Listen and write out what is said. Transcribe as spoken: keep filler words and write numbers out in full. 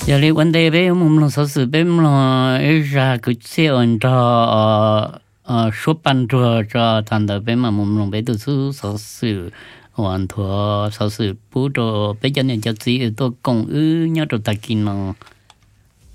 giờ lấy vấn đề bé mồm nó sao sự bé nó ra cứ xe ổn cho ờ số ban cho cho thằng đó bé mà mồm nó bé từ số sao sự hoàn thua sao sự bố đồ bé cho nên cho gì tôi công ư nhớ đồ ta kinh nó